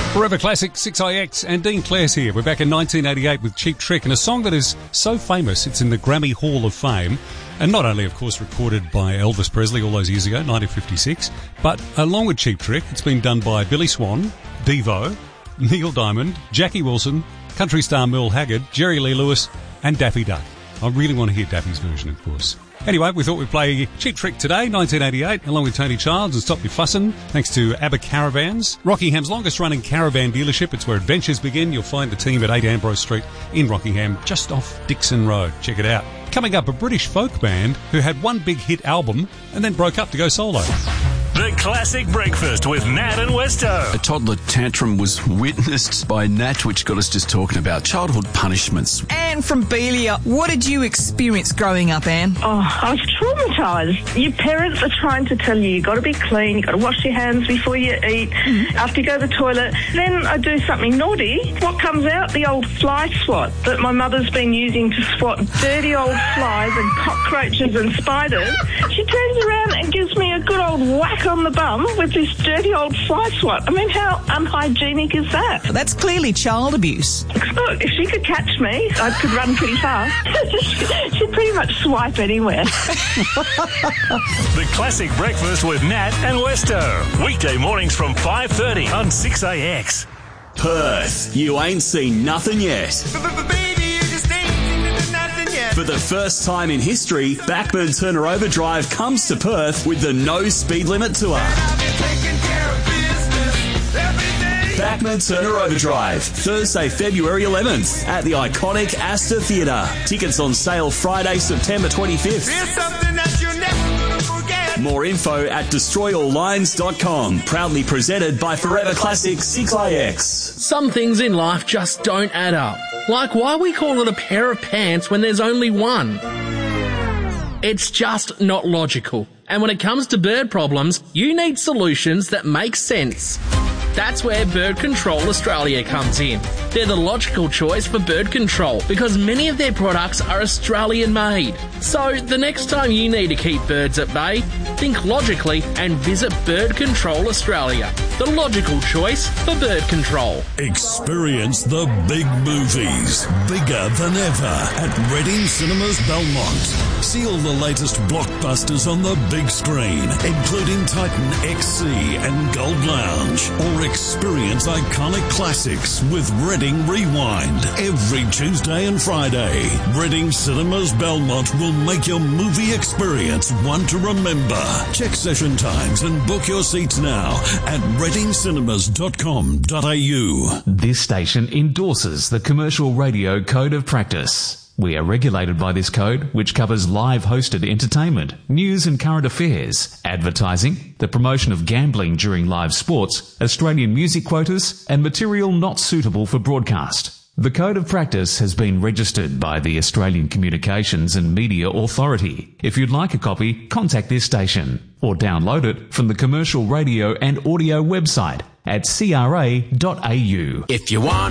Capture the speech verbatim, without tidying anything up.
Forever Classic, six I X, and Dean Clare's here. We're back in nineteen eighty-eight with Cheap Trick, and a song that is so famous it's in the Grammy Hall of Fame, and not only, of course, recorded by Elvis Presley all those years ago, nineteen fifty-six, but along with Cheap Trick, it's been done by Billy Swan, Devo, Neil Diamond, Jackie Wilson, country star Merle Haggard, Jerry Lee Lewis, and Daffy Duck. I really want to hear Daffy's version, of course. Anyway, we thought we'd play Cheap Trick today, nineteen eighty-eight, along with Tony Childs and Stop Your Fussin', thanks to ABBA Caravans. Rockingham's longest-running caravan dealership. It's where adventures begin. You'll find the team at eight Ambrose Street in Rockingham, just off Dixon Road. Check it out. Coming up, a British folk band who had one big hit album and then broke up to go solo. The Classic Breakfast with Nat and Westo. A toddler tantrum was witnessed by Nat, which got us just talking about childhood punishments. Anne from Belia, what did you experience growing up, Anne? Oh, I was traumatised. Your parents are trying to tell you, you've got to be clean, you've got to wash your hands before you eat, mm-hmm. after you go to the toilet. Then I do something naughty. What comes out? The old fly swat that my mother's been using to swat dirty old flies and cockroaches and spiders. She turns around and gives me a good old whack on the bum with this dirty old fly swat. I mean, how unhygienic is that? That's clearly child abuse. Look, if she could catch me, I could run pretty fast. She'd pretty much swipe anywhere. The Classic Breakfast with Nat and Westo. Weekday mornings from five thirty on six A X. Perth, you ain't seen nothing yet. For the first time in history, Backman Turner Overdrive comes to Perth with the No Speed Limit Tour. Backman Turner Overdrive, Thursday, February eleventh at the iconic Astor Theatre. Tickets on sale Friday, September twenty-fifth. More info at destroy all lines dot com. Proudly presented by Forever Classic six I X. Some things in life just don't add up. Like why we call it a pair of pants when there's only one. It's just not logical. And when it comes to bird problems, you need solutions that make sense. That's where Bird Control Australia comes in. They're the logical choice for bird control because many of their products are Australian made. So the next time you need to keep birds at bay, think logically and visit Bird Control Australia, the logical choice for bird control. Experience the big movies, bigger than ever at Reading Cinemas Belmont. See all the latest blockbusters on the big screen, including Titan X C and Gold Lounge. Or experience iconic classics with Reading Rewind every Tuesday and Friday. Reading Cinemas Belmont will make your movie experience one to remember. Check session times and book your seats now at reading cinemas dot com dot a u. This station endorses the Commercial Radio Code of Practice. We are regulated by this code, which covers live hosted entertainment, news and current affairs, advertising, the promotion of gambling during live sports, Australian music quotas, and material not suitable for broadcast. The Code of Practice has been registered by the Australian Communications and Media Authority. If you'd like a copy, contact this station or download it from the Commercial Radio and Audio website at c r a dot a u. If you want